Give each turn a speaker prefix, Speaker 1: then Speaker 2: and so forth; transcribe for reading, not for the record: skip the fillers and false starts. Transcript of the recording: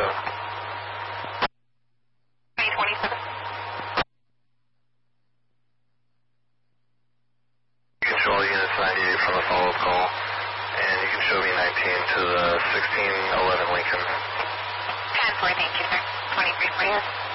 Speaker 1: 2027.
Speaker 2: Control units 98 from the follow-up call, and you can show me 19 to the 1611 Lincoln.
Speaker 1: 10-4, thank you, sir. 23 for you.